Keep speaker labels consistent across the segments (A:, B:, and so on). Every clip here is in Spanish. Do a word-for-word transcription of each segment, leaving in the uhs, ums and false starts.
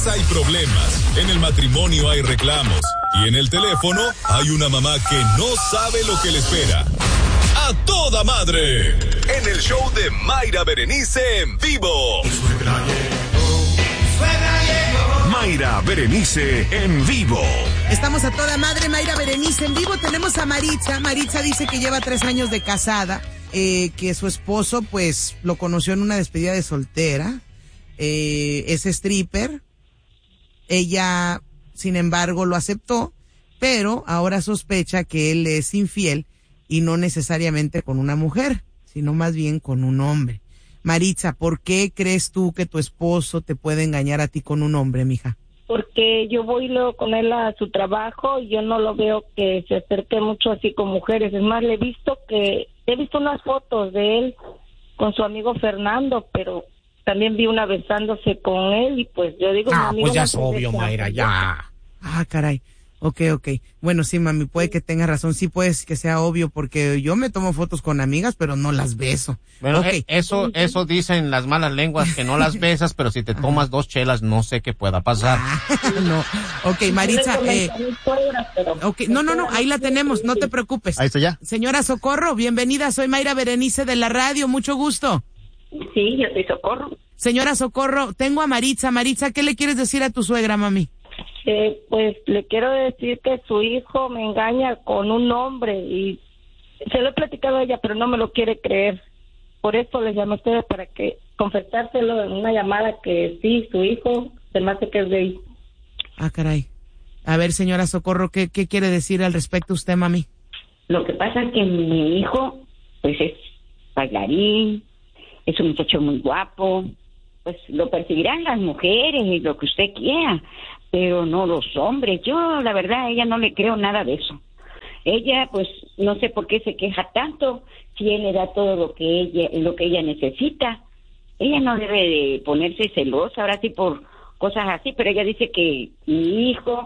A: casa hay problemas, en el matrimonio hay reclamos y en el teléfono hay una mamá que no sabe lo que le espera. ¡A toda madre! En el show de Mayra Berenice en vivo.
B: Suegra llegó, suegra llegó. Mayra Berenice en vivo.
C: Estamos a toda madre, Mayra Berenice en vivo. Tenemos a Maritza. Maritza dice que lleva tres años de casada, eh, que su esposo pues lo conoció en una despedida de soltera. Eh, es stripper. Ella, sin embargo, lo aceptó, pero ahora sospecha que él es infiel y no necesariamente con una mujer, sino más bien con un hombre. Maritza, ¿por qué crees tú que tu esposo te puede engañar a ti con un hombre, mija?
D: Porque yo voy luego con él a su trabajo y yo no lo veo que se acerque mucho así con mujeres. Es más, le he visto que, he visto unas fotos de él con su amigo Fernando, pero también vi una besándose con él y pues yo digo...
E: Ah, pues ya es obvio, Mayra, ya.
C: Ah, caray. Ok, ok. Bueno, sí, mami, puede que tenga razón. Sí, puede que sea obvio, porque yo me tomo fotos con amigas, pero no las beso.
E: Bueno,
C: okay.
E: eh, eso eso dicen las malas lenguas, que no las besas, pero si te tomas dos chelas, no sé qué pueda pasar.
C: Ah, no. Ok, Maritza. Eh, okay. No, no, no, ahí la tenemos, no te preocupes.
E: Ahí está ya.
C: Señora Socorro, bienvenida. Soy Mayra Berenice de la radio. Mucho gusto.
D: Sí, yo soy Socorro.
C: Señora Socorro, tengo a Maritza. Maritza, ¿qué le quieres decir a tu suegra, mami?
D: Eh, pues le quiero decir que su hijo me engaña con un hombre y se lo he platicado a ella, pero no me lo quiere creer. Por eso le llamé a ustedes para que confesárselo en una llamada que sí, su hijo se me hace que es gay.
C: Ah, caray. A ver, señora Socorro, ¿qué, qué quiere decir al respecto usted, mami?
F: Lo que pasa es que mi hijo, pues es bailarín, es un muchacho muy guapo, pues lo perseguirán las mujeres y lo que usted quiera, pero no los hombres. Yo, la verdad, a ella no le creo nada de eso. Ella, pues, no sé por qué se queja tanto, si él le da todo lo que ella, lo que ella necesita. Ella no debe de ponerse celosa, ahora sí, por cosas así, pero ella dice que mi hijo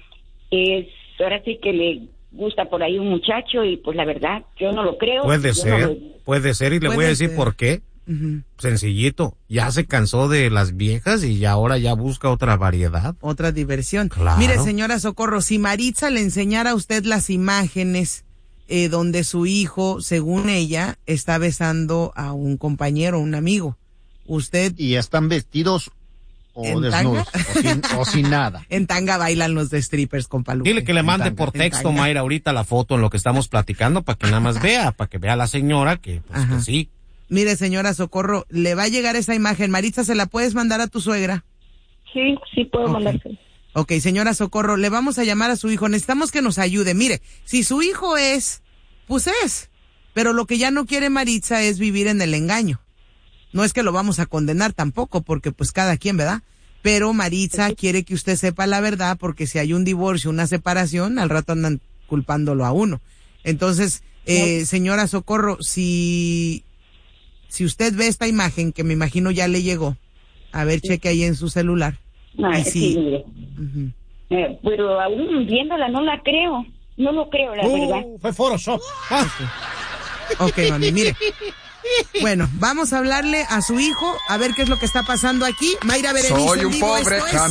F: es, ahora sí que le gusta por ahí un muchacho y pues la verdad, yo no lo creo.
E: Puede ser, no lo... puede ser, y le voy a decir
C: ser.
E: por qué. Uh-huh. Sencillito, ya se cansó de las viejas y ya ahora ya busca otra variedad.
C: Otra diversión.
E: Claro.
C: Mire, señora Socorro, si Maritza le enseñara a usted las imágenes eh, donde su hijo, según ella, está besando a un compañero, un amigo, usted...
G: ¿Y están vestidos o desnudos? O sin, o sin nada.
C: En tanga bailan los de strippers, compa Lupe.
E: Dile que le mande
C: tanga,
E: por texto,
C: tanga.
E: Mayra, ahorita la foto en lo que estamos platicando para que nada más vea, para que vea la señora que, pues, que sí.
C: Mire, señora Socorro, le va a llegar esa imagen. Maritza, ¿se la puedes mandar a tu suegra?
D: Sí, sí puedo
C: okay.
D: mandársela.
C: Ok, señora Socorro, le vamos a llamar a su hijo. Necesitamos que nos ayude. Mire, si su hijo es, pues es. Pero lo que ya no quiere Maritza es vivir en el engaño. No es que lo vamos a condenar tampoco, porque pues cada quien, ¿verdad? Pero Maritza sí. quiere que usted sepa la verdad, porque si hay un divorcio, una separación, al rato andan culpándolo a uno. Entonces, eh, sí. señora Socorro, si... Si usted ve esta imagen, que me imagino ya le llegó, a ver, cheque ahí en su celular.
F: Ay,
C: sí,
F: sí, mire.
C: Uh-huh.
F: eh, pero aún viéndola no la creo. No lo creo, la
E: uh,
F: verdad.
E: Fue Photoshop.
C: Ah. Ok, mami, mire. Bueno, vamos a hablarle a su hijo, a ver qué es lo que está pasando aquí. Mayra Berenice,
H: Soy un
C: vivo,
H: pobre
C: esto es